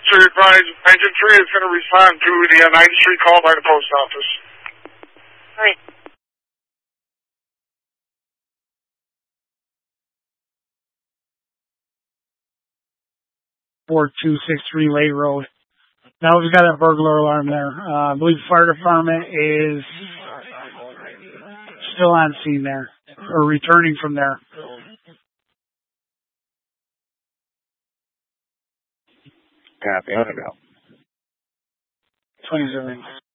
To advise, Engine 3 is going to respond to the 9th Street call by the post office. Right. 4263 Lake Road. Now we've got a burglar alarm there. I believe the fire department is still on scene there, or returning from there. Copy, on it go. 27.